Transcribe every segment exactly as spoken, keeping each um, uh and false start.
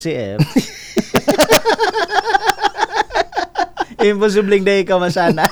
C F. Imposibleng dahil ka masana.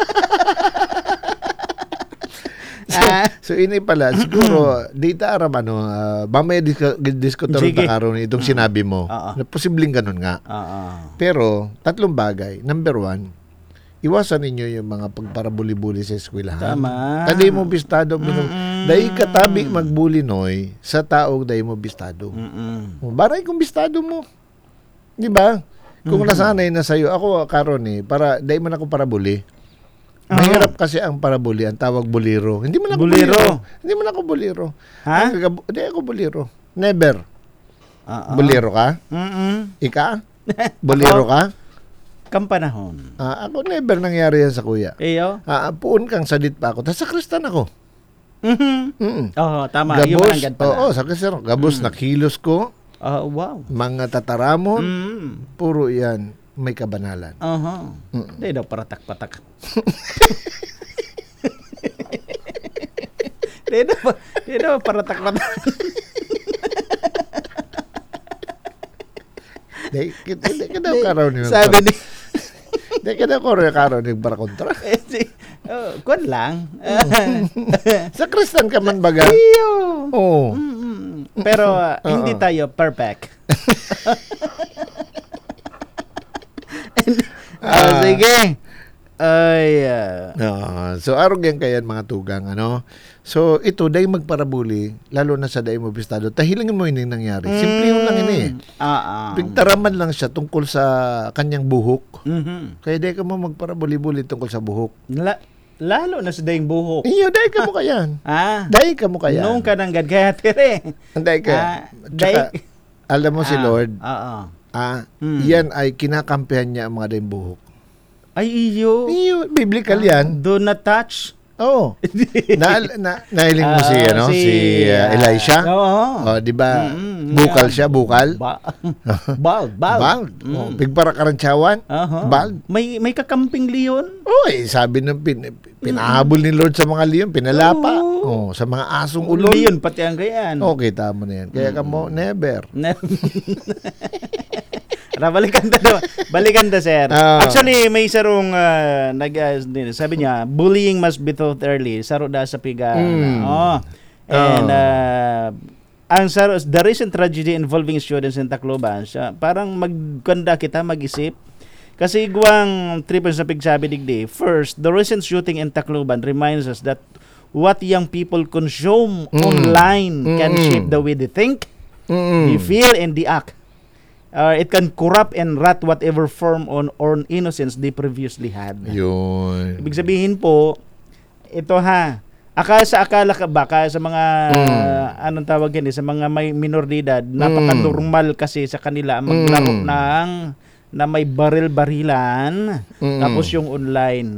So, so ini pala, siguro, data aram ano, uh, mamaya diskutaro Sige. na karon itong sinabi mo. Oo. Na posibleng ganun nga. Oo. Pero, tatlong bagay. Number one, iwasan ninyo yung mga pagparabuli-buli sa eskwelahan. Tama. Taday mo bistado. Mm-mm. Dahil katabi magbuli noy, sa taog dahil mo bistado. Mm-mm. Baray kung bistado mo. Di ba? Kung Mm-hmm. nasanay na sa'yo, ako karon eh, para, dahil man ako parabuli. Mahirap kasi ang parabuli, ang tawag buliro. Hindi man ako buliro. Buliro. Hindi man ako buliro. Ha? Ang gagab- Hindi ako buliro. Never. Oo. Buliro ka? Mm-mm. Ika? Buliro ka? Kampanahon. Ah, ako never nangyari yan sa kuya. Eyo? Ah, puon kang sadit pa ako. Tapos sa kristan ako. Mhm. Mm. Oo, tama. Yung Gabos. mananggad pala. Oo, sa kristan ako. Gabos na kilos ko. Oh, wow. Mga tataramon. Mm. Puro yan. May kabanalan. Aha. Mm. Hindi daw paratak-patak. Hindi daw, hindi daw paratak-patak. Hindi hindi ka daw karoon yung Sabi ni Hindi ka daw karoon yung para kontra. eh, si, oh, kwan lang. Sa kristan ka man baga. Iyo. Oo. Mm-mm. Pero uh, hindi Oo. tayo perfect. Ah, sige. Ay, ah, Ah, so arog yan kayan mga tugang ano. So ito dahil magparabuli lalo na sa dahil mo bistado. Tahilangin mo ini nangyari. Simple yun lang ini. ah, ah. Pigtaraman lang siya tungkol sa kanyang buhok. Mhm. Kaya dahil ka mo magparabuli-buli tungkol sa buhok. La- lalo na sa daing buhok. Iyo, dahil ka mo kayan. Ah, Dahil ka mo kayan. nung kananggad kaya tire. Dahil ka. Ah, Tsaka, dahil- alam mo si Ah, Lord, Oo. ah, Mm. yan ay kinakampihan niya ang mga dahil buhok. Ay, iyo. Iyo, biblical yan. Do not touch. Oo. na, na, nahiling mo si, Ah, ano, si, uh, ah, Elisha? Oo. Oh, di ba? Mm, Bukal yeah. siya, bukal. Ba- bald, bald. Bald. Mm. Oh, pigpara karantsawan. Aha. Bald. May may kakamping leon. Oy, sabi ng pin, pinahabol ni Lord sa mga leon, pinalapa. Oh, sa mga asong ulol. Leon pati ang gayan. Okay, tama na yan. Kaya ka mo, never. Na- Ara, balikan ta do. Balikan ta, sir. Ah. Actually, may sarong uh, nag uh, sabi niya, bullying must be taught early. Saro da sa piga. Mm. Oh. And uh, ang saro, the recent tragedy involving students in Tacloban, siya, parang magkanda kita mag-isip. Kasi guwang triple sa pigsabi digdi. First, the recent shooting in Tacloban reminds us that what young people consume Mm. online can Mm. shape the way they think, Mm. they feel, and they act. Uh, it can corrupt and rot whatever form on or innocence they previously had. Yun. Ibig sabihin po, ito ha, akala sa akala ka baka sa mga Mm. anong tawag yan eh, sa mga may minor de edad, napaka-normal kasi sa kanila ang maglaro Mm. ng na may baril-barilan, Mm. tapos yung online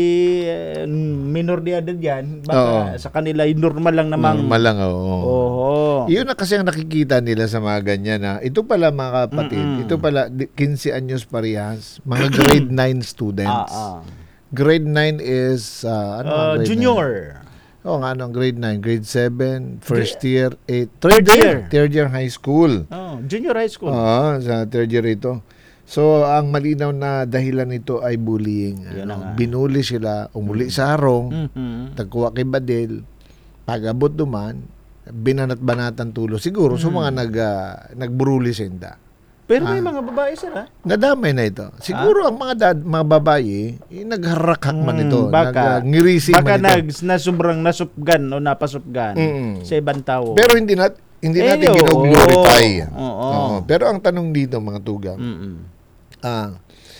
eh minor de edad yan, baka Oo. sa kanila yung normal lang namang Normal lang, oo. Oho. Yun na kasi ang nakikita nila sa mga ganyan na ito pala mga kapatid, Mm-mm. ito pala di- fifteen anyos parehas, mga grade nine students. Ah, ah. Grade nine is uh, ano ang Uh, grade junior. nine? Oh, nga ano ang grade nine, grade seven, first year, eight, third Third year, year. third year high school. Oh, junior high school. Oo, sa third year ito. So, ang malinaw na dahilan nito ay bullying. Yun na Ano, nga. binuli sila, umuli sa harong, Mhm. tagkuha kay Badel, pagabot duman, binanat-banatan tulo. Siguro, Mm. sa mga nag, ah, nagburuli senda. Pero may Ah. mga babae sila. Nadamay na ito. Siguro, ang mga dad, mga babae, eh, nagharakak man Mm, ito. baka- nag, ngirisi Baka man ito. nag na sobrang nasupgan o napasupgan Mm. sa ibang tao. Pero hindi nat hindi Eh, natin oo. gino-glorify. Oo. Oo. Pero ang tanong dito, mga tugang, Mm-mm. ah,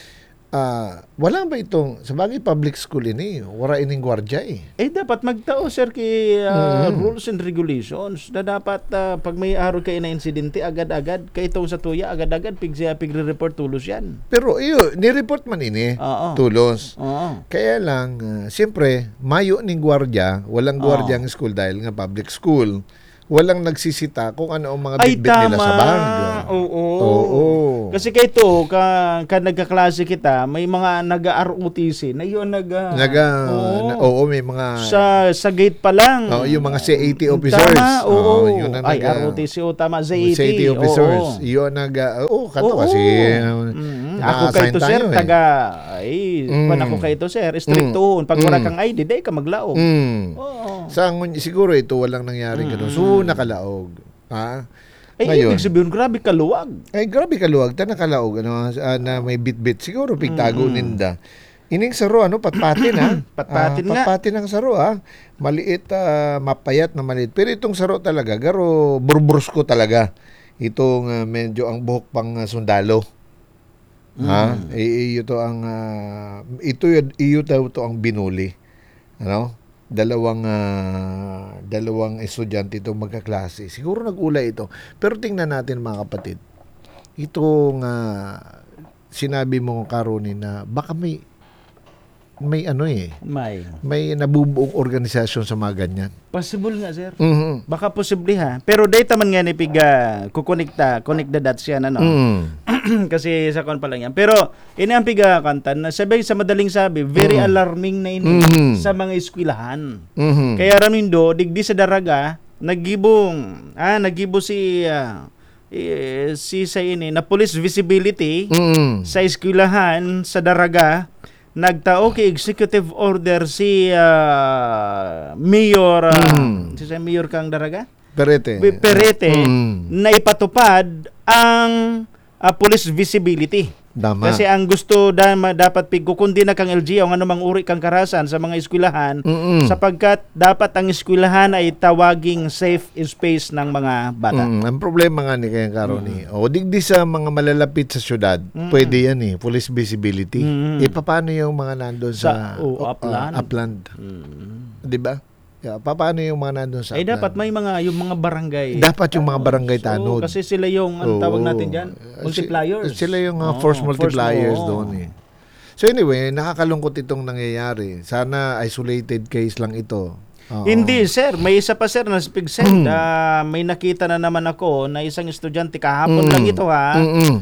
ah, wala ba itong, sa bagay public school ini, wala ining gwardya eh. Eh dapat magtao sir kay uh, Mm. rules and regulations na dapat uh, pag may araw kay na insidente agad-agad kay ito sa tuya agad-agad pig siya pigre-report tulos yan. Pero iyo, ni-report man ini, Oo. tulos. Oo. Kaya lang, ah, siyempre, mayo ning gwardya, walang Oo. gwardya ang school dahil nga public school. Walang nagsisita kung ano ang mga Ay bitbit nila tama. sa bag. Oo. Oo. Kasi kay to, ka, ka nagkaklase kita, may mga nag-R O T C na yun nag... Naga, oo, na, oo, may mga... sa, sa gate pa lang. Oo, yung mga C A T officers. Tama, oo. Oo, yun ang Ay, naga- R O T C, o tama, C A T. C A T officers. Oo. Yun nag... Oo, kato Oo. kasi... Mm. Ako kay to, sir, eh. taga... Ay, Mm. pan ako kay to, sir, strictohon. Pag wala Mm. kang I D, day ka maglaog. Mm. Oo. Sa, siguro ito, walang nangyari Mm. ganun. So, nakalaog. Ha? Ay, Ngayon, ibig sabihin, grabe kaluwag. ay, grabe kaluwag. Ta nakalaog, ano, ah, na may bit-bit. Siguro, pigtago Mm. ninda. Ining saro, ano, patpatin, ha? Patpatin Ah, nga. Patpatin ang saro, ha? Maliit, ah, mapayat na maliit. Pero itong saro talaga, garo, burbusko talaga. Itong ah, medyo ang buhok pang ah, sundalo. Ha? Mm. I- iyo to ang, ah, ito, y- iyo daw to ang binuli. Ano? Dalawang ah, dalawang estudyante itong magkaklase. Siguro nag-ulay ito. Pero tingnan natin mga kapatid. Itong ah, sinabi mo Karoni na baka may may ano eh, May. may nabubuong organisasyon sa mga ganyan. Possible nga, sir. Mhm. Baka posible ha. Pero data man nga ni piga kukonekta, connect the dots yan ano. Mm. Kasi sa kon pa lang yan. Pero ini ang piga kantan na sabi sa madaling sabi, very Mm. alarming na ini Mhm. sa mga eskwelahan. Mhm. Kaya ramindo digdi sa daraga nagibong ah nagibo si ah, eh, si sa ini na police visibility Mm. sa eskwelahan sa daraga nagtao kay executive order si ah, Mayor ah, Mm. si sa Mayor kang daraga Perete. Bi- Perete Mm. na ipatupad ang ah, police visibility. Tama. Kasi ang gusto da, ma- dapat pigko kundi na kang L G O ang anumang uri kang karasan sa mga eskwelahan Mm-mm. sapagkat dapat ang eskwelahan ay tawaging safe space ng mga bata. Mm, ang problema nga ni kaya Karoni, o digdi sa mga malalapit sa syudad, pwede yan eh, police visibility. Mm. Eh, paano yung mga nandun sa, Sa- oh, oh, upland. ah, upland? Mm. Di ba? Yeah, paano yung mga nandun sa Ay upland? dapat may mga yung mga barangay. Dapat yung mga barangay So, tanod. kasi sila yung ang tawag natin diyan, Oo. multipliers. Si- Sila yung uh, Oo, force multipliers oo. doon eh. So anyway, nakakalungkot itong nangyayari. Sana isolated case lang ito. Oo. Hindi, sir. May isa pa, sir, na speaksend. Ah, may nakita na naman ako na isang estudyante, kahapon Mm. lang ito, ha. Mm-mm.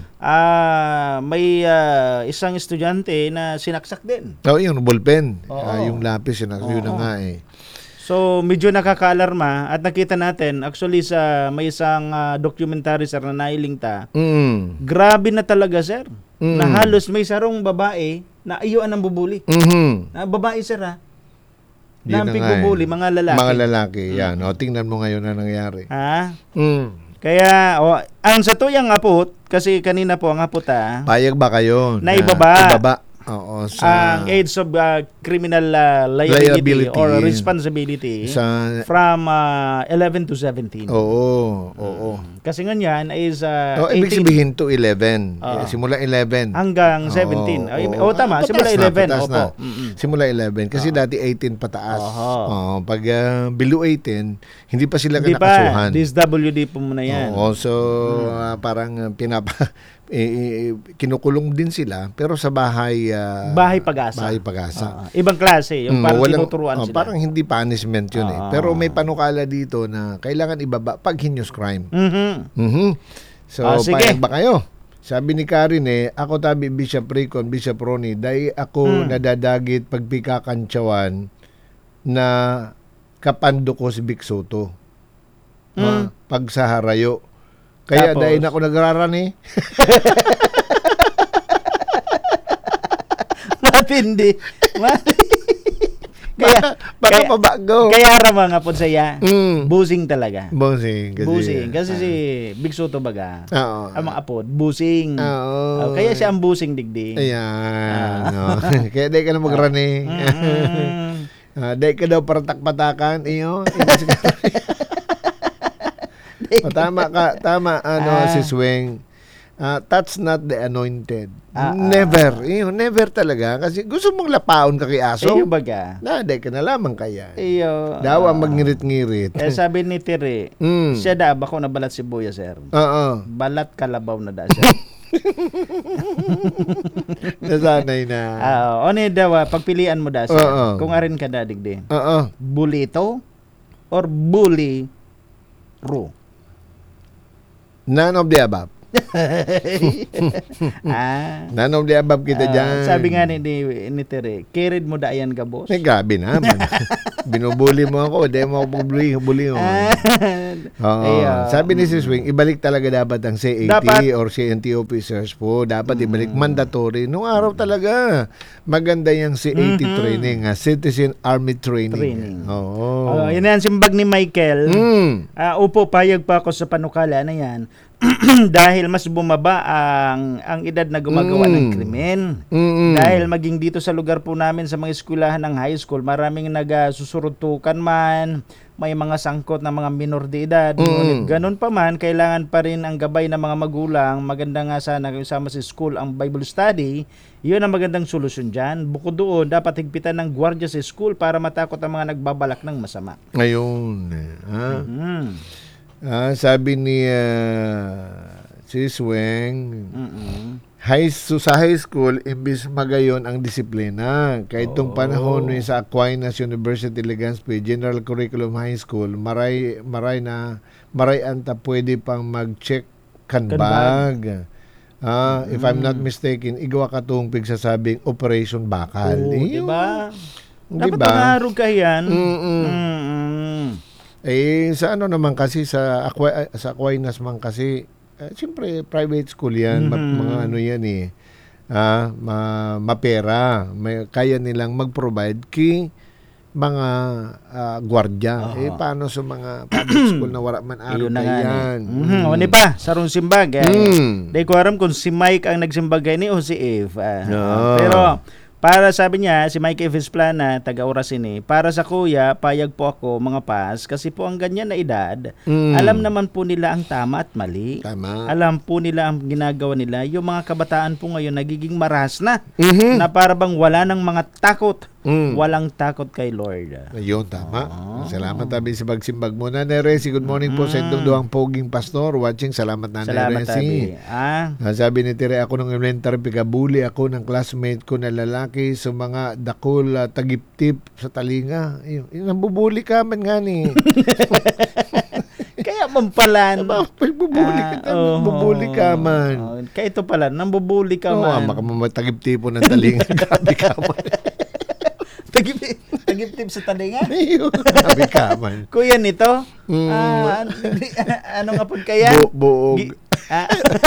Ah, may ah, isang estudyante na sinaksak din. Oo, yung ballpen. Oo. Ah, yung lapis, yun, yun na Oo. nga eh. So, medyo nakakaalarma at nakita natin, actually, sa may isang ah, documentary, sir, na nailing ta. Mm. Grabe na talaga, sir. Mm. Na halos may sarong babae na ayuan ng bubuli. Mhm. Na babae, sir, ha. Yun Na na nga pigbubuli, eh. mga lalaki. Mga lalaki, yan. O, tingnan mo ngayon na nangyari. Ha? Mm. Kaya, oh, ang sa tuyang apot, kasi kanina po ang apot ha, Payag ba kayo? Na ibaba. ibaba. Oo, sa... ang AIDS of uh, criminal uh, liability, Liability. or responsibility sa from uh, eleven to seventeen. Oo, oo. Kasi nga yan is uh, Oh, ibig eighteen sabihin to eleven. Oo. Eh, simula eleven. hanggang Oo, seventeen. Ay, oo. oh, tama, Ah, simula pataas na, eleven. pataas Opo. na. Mm-mm. Simula eleven. Kasi dati eighteen pataas. Oho. Oo, pag ah, below eighteen, hindi pa sila Hindi kinakasuhan. pa, this W D po muna yan. Oo, so ah, parang ah, pinapa eh, eh, kinukulong din sila pero sa bahay ah, Bahay Pag-asa. Bahay Pag-asa. Ah, ibang klase, yung Mm, parang walang- tinuturuan oh, sila. parang hindi punishment yun eh. Ah. Pero may panukala dito na kailangan ibaba pag heinous crime. Mhm. Mhm. So, Ah, sige. payag ba kayo? Sabi ni Karen eh, ako tabi Bishop Ricon, Bishop Ronnie, dahil ako Hmm. nadadagit pagpikakantsawan na kapando ko si Vic Soto. Hmm. Ah, pag sa harayo. Kaya Tapos? dahil ako nagrarani, Matindi. Matindi. baka, baka kaya- pabago. Kaya rama nga po saya. Mm. Busing talaga. Busing. Kasi, Busing. Kasi si Big Soto baga. Oo. Ang mga apod, busing. Oo. Oh, kaya siya ang busing digdi. Ayan. no. Kaya dahil ka na magrani. Mm. Ah, dahil ka daw paratak-patakan. Iyo. O, tama ka. Tama. Ano, Ah. si Sweng. Ah, that's not the anointed. Ah, ah, never. Iyo, never talaga. Kasi gusto mong lapaon ka kay aso. Iyo baga. Na, dahil ka na lamang kaya. Iyo. Dawa ah, magngirit-ngirit. Eh sabi ni Tiri, Mm. siya da bako na balat sibuya sir. Oo. Balat kalabaw na da siya. Nasanay na. Ah, oni daw ah, pagpilian mo da sir. Oo. Kung arin ka da digdi. Oo. Bulito or bully ro. None of the above. ah. None of the above kita Ah, dyan. sabi nga ni, ni, ni Tere, carried mo dayan ka, boss. Eh, grabe naman. Binubuli mo ako, di mo ako bubuli, buli mo. Ah. Oo. Ay, ah, Sabi ni Sis Wing, ibalik talaga dapat ang C A T Dapat. or C N T officers po. Dapat ibalik mandatory. Nung araw talaga, maganda yung C A T Mhm. training, ah, Citizen Army Training. Training. Oo. Oh, yun yan, simbag ni Michael. Mm. Ah, upo, payag pa ako sa panukala na yan. Dahil mas bumaba ang ang edad na gumagawa Mm. ng krimen. Mm-mm. Dahil maging dito sa lugar po namin sa mga eskwelahan ng high school, maraming nagasusurutukan man, may mga sangkot na mga minor de edad. Mm. Ngunit ganun pa man, kailangan pa rin ang gabay ng mga magulang. Maganda nga sana kung sama sa school ang Bible study. Yun ang magandang solusyon dyan. Bukod doon, dapat higpitan ng gwardiya sa school para matakot ang mga nagbabalak ng masama. Ngayon, ah, Mm. ah, sabi ni ah, Sis Weng, Mm-mm. high, so sa high school, imbis magayon ang disiplina. Kahit itong Oo. panahon eh, sa Aquinas University Legazpi General Curriculum High School, maray, maray na, maray anta pwede pang mag-check kanbag. Ah, if I'm not mistaken, igawa ka itong pigsasabing Operation Bakal. Oo, Eh, diba? yung- Dapat diba? pangarog ka yan. Mm-mm. Mm-mm. Eh, sa ano naman kasi, sa, Aqua, sa Aquinas man kasi, eh, siyempre, private school yan, ma- Mhm. mga ano yan eh, ah, ma, mapera, may, kaya nilang mag-provide kay mga ah, gwardya. Oo. Eh, paano sa mga public school na wala man araw Ayun na nga. yan? Mm-hmm. O, ni pa, sarong simbag. Eh. Mm. Di ko alam kung si Mike ang nagsimbag ni o si Eve. Ah, Oo. Pero, para sabi niya, si Mike Eves Plana, taga-Orasin eh, para sa kuya, payag po ako mga pas, kasi po ang ganyan na edad, Mm. alam naman po nila ang tama at mali. Tama. Alam po nila ang ginagawa nila. Yung mga kabataan po ngayon nagiging maras na, Mhm. na para bang wala ng mga takot. Mm. Walang takot kay Lord. Ayun, tama. Oo. Salamat tabi sa pagsimbag mo. Nanay Resi, good morning po sa itong duwang poging pastor. Watching, salamat Nanay Salamat, Resi. Tabi. Ah, Ah, sabi ni Tire, ako nung elementary, pigabuli ako ng classmate ko na lalaki sa mga dakol, ah, tagip-tip sa talinga. Ayun, yun, nambubuli ka man nga ni. kaya mampalan. Aba, pagbubuli ka, nambubuli ka man. Oh, kaya ito pala, nambubuli ka Oo, man. maka matagip-tipo ng talinga. Grabe ka man. Tagip, tagip tip sa talinga. Ayun, grabe ka man. Kuya nito, Mm. ah, an- ano nga po kaya? Bu- buog. Gi- ah.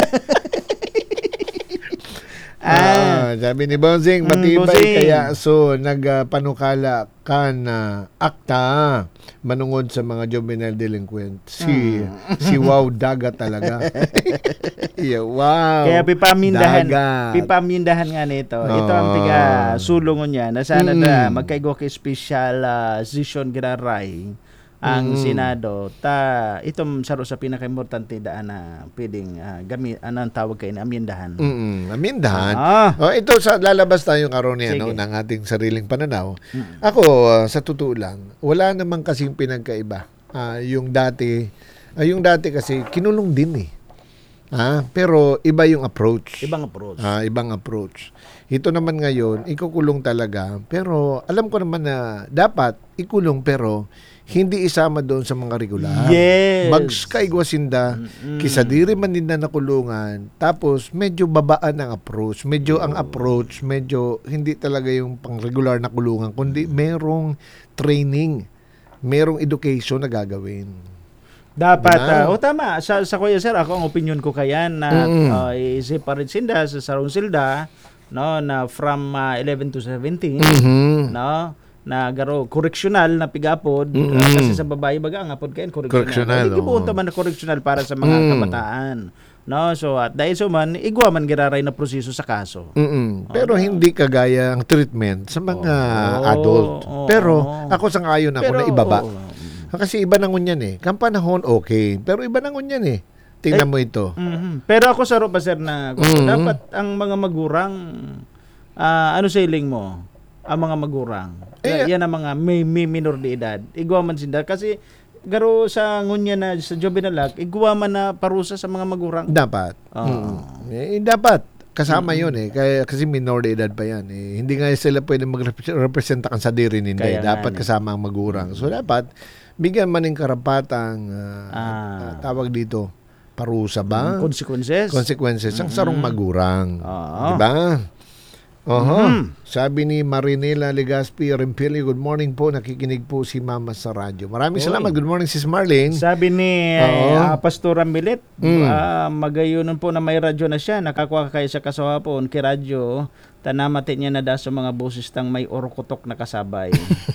Ah, sabi ni Bonsing, Mm, matibay Bonsing. kaya so nagpanukala ka na akta manungod sa mga juvenile delinquent. Si Mm. si Wow Daga talaga. Yeah, wow. Kaya pipamindahan, Dagat. pipamindahan nga nito. Ito ang Ah. tiga sulungon niya na sana Mm. na magkaigo kay special uh, session giraray ang Mm. Senado ta itong saro sa pinakaimportante daan na pwedeng uh, gamit anong tawag kay na amendahan. Mm, amindahan. Ah. Oh, ito sa lalabas tayo karon ni ano Sige. ng ating sariling pananaw. Mm. Ako ah, sa totoo lang, wala namang kasing pinagkaiba. Ah, yung dati, ah, yung dati kasi kinulong din eh. Ah, pero iba yung approach. Ibang approach. Ah, ibang approach. Ito naman ngayon, ikukulong talaga. Pero alam ko naman na dapat ikulong pero hindi isama doon sa mga regular. Yes. Magskaigwasinda, Mm-mm. kisa diri man din na nakulungan, tapos medyo babaan ang approach. Medyo ang approach, medyo hindi talaga yung pang regular na kulungan, kundi merong training, merong education na gagawin. Dapat, Diba? ah, o tama, sa, sa kuya sir, ako ang opinion ko kaya na Mm. uh, i-separate sinda sa sarong silda, no, na from uh, eleven to seventeen, Mhm. no, na garo correctional na pigapod Mm-mm. uh, kasi sa babae baga ang apod kayan correctional. Correctional, Hindi oo. man na correctional para sa mga Mm. kabataan. No, so at dahil so man igwa man giraray na proseso sa kaso. Mm-mm. Pero hindi kagaya ang treatment sa mga Oo, adult. oo, Pero oo. ako sang-ayon ako na ibaba. oo. Kasi iba nangon yan eh. Kampanahon, okay. Pero iba nangon yan eh. Tingnan mo ito. Mhm. Pero ako sa pa sir na Mhm. dapat ang mga magurang ah, ano sailing mo? Ang mga magurang. Eh, yan ang mga may, may minor de edad. Igwa man sinda kasi garo sa ngunya na sa juvenile act, igwa man na parusa sa mga magurang. Dapat. Oo. Mm. Eh, dapat. Kasama yun eh. Kaya, kasi minor de edad pa yan eh. Hindi nga sila pwede mag-representa kan sa diri hindi. Kaya nga Dapat eh. kasama ang magurang. So dapat, bigyan man ng karapatang ah, Ah. ah, tawag dito. parusa ba? Consequences. Consequences ang sarong magurang. Oo. Di ba? Oho. Mhm. Sabi ni Marinela Legaspi Rempilio, good morning po. Nakikinig po si Mama sa radyo. Maraming Oy. salamat. Good morning, Sis Marlene. Sabi ni Oo. uh, Pastor Milit, Mm. ah, magayunan po na may radyo na siya. Nakakuha kayo sa kasawapon kay radyo. Tanamati niya na da sa mga boses tang may orokotok na kasabay.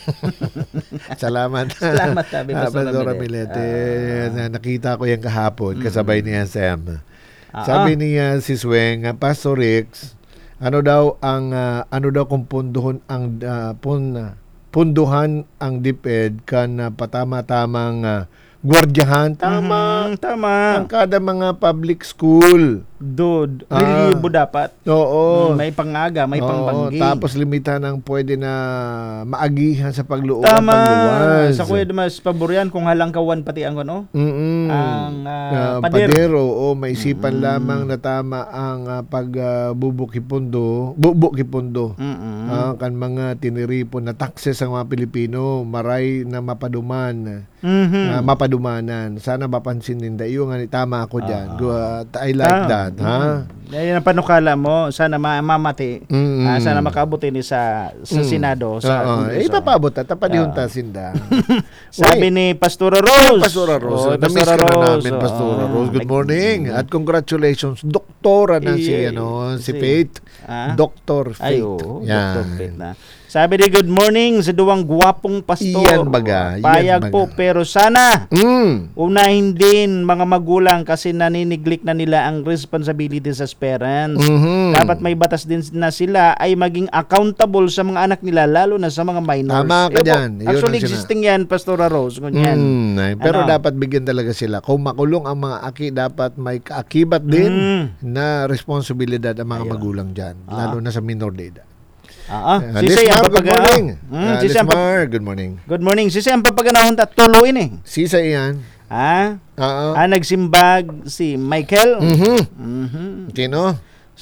Salamat. Salamat, sabi Ah, Pastor Pastor Milet. Milet. Eh, na- nakita ko yan kahapon. Kasabay niya Sam. Ah, Sabi niya si Sweng, ah, Pastor Rix, ano daw ang ah, ano daw kung punduhan ang ah, pun, ah, punduhan ang DepEd kan ah, patama-tamang ah, gwardyahan tama Mhm, tama. ang kada mga public school. Dude, Ah. relibo dapat. Oo. May pangaga, may Oo, pangbanggi. tapos limitan ang pwede na maagihan sa pagloob at Tama. pagluwas. Sa kuya mas paboryan kung halang kawan pati ang ano. Mm-mm. Ang, ah, Ah, pader. padero, o maisipan lamang na tama ang uh, pagbubukipundo, bubukipundo. Mm-mm. Ah, kan mga tiniripon na taxes ang mga Pilipino, maray na mapaduman, Mhm. ah, mapadumanan. Sana mapansin din iyo nga ni tama ako diyan. I like Ah, that, ha? Yan ang panukala mo. Sana ma- mamati. Mm-mm. Ah, sana makabuti ni sa sa Mm. Senado. Sa Oo, Kongreso. eh, ipapabot at tapadihon ta sinda. Sabi ni Pastora Rose. Pastora Rose. Oh, Na-miss Pastora ka na Rose. namin, Pastora Oo. Rose. Good Nag- morning. At congratulations. Doktora na si, Iya, ano, si si- Faith. Ah? Doctor Ay, Faith. oo. Yan. Doctor Faith na. Sabi ni good morning sa duwang gwapong pastor. Iyan baga, iyan Payag baga. po pero sana Mm. unahin din mga magulang kasi naniniglik na nila ang responsibilities as parents. Mhm. Dapat may batas din na sila ay maging accountable sa mga anak nila lalo na sa mga minors. Tama ka Eh po, dyan. Yun Actually ang sina- existing yan, Pastora Rose. Ganyan. Mm, ay, pero Ano? dapat bigyan talaga sila. Kung makulong ang mga aki, dapat may kaakibat din Mm. na responsibilidad ang mga magulang dyan. Ah. Lalo na sa minor de edad. Ah, ah. Uh, Si Lismar, Say ang good papaga- morning. Hmm, Uh, si Say ang pap- Lismar, good morning. Good morning. Si Say ang papaganahon ta tuloy ni. Sisa iyan. Ah, Oo. ah nagsimbag si Michael. Mhm. Mhm. Sino?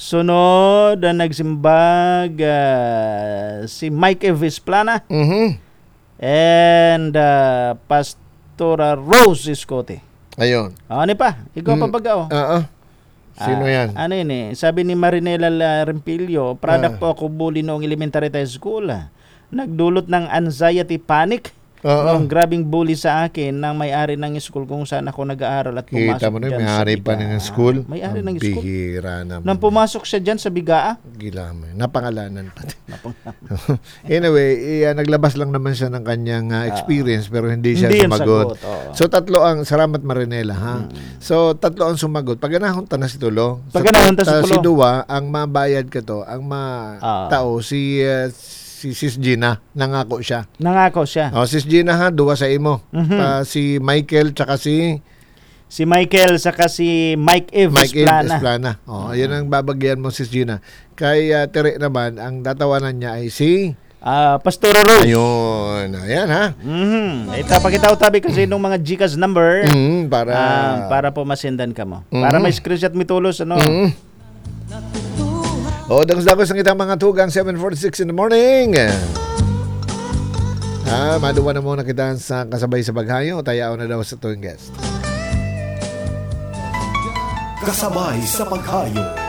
Sunod ang nagsimbag ah, si Mike Evis Plana Mhm. and uh, Pastora Rose Iscote. Ayun. Ano pa? Ikaw Mm. pa baga oh. Oo. Sino Ah, yan? Ano yun eh? Sabi ni Marinela La- Rempilio, product Ah. po ako bully noong elementary high school. ah. Nagdulot ng anxiety panic. Oo. Ang grabing bully sa akin ng may-ari ng school kung saan ako nag-aaral at pumasok Kita mo na, dyan may sa hari pa Bigaa. ng school. May-ari Ang ng school. Bihira naman. Nang pumasok siya dyan sa Bigaa. Gila mo. Napangalanan pati. Anyway, eh, naglabas lang naman siya ng kanyang ah, experience pero hindi siya Hindi yan sumagot. sagot, oo. So tatlo ang salamat Marinela ha. So tatlo ang sumagot. Pag ganahon ta na si Tulo. Pagganahon ta si ta- Tulo. Si Duwa ang mabayad ka to, ang ma Ah. tao si ah, si Sis Gina nangako siya. Nangako siya. Oh, Sis Gina ha, duwa sa imo. Mhm. Ah, si Michael tsaka si Si Michael saka si Mike Eves Mike Plana. Esplana. Oh, ayun ang babagyan mo Sis Gina. Kay ah, Tere naman, ang tatawanan niya ay si Ah, Pastor Rose. ayun. Ayan ha. Mhm. Ito pakita ko tabi kasi nung mga Gcash number Mm, para ah, para po masendan ka mo. Para Mhm. may screenshot mi tulos ano. Mm. O, dagos-dagos ang itang mga tugang seven forty-six in the morning. Ah, maduwa na muna kita sa kasabay sa baghayo. Tayaw na daw sa tuwing guest. Kasabay sa paghayo.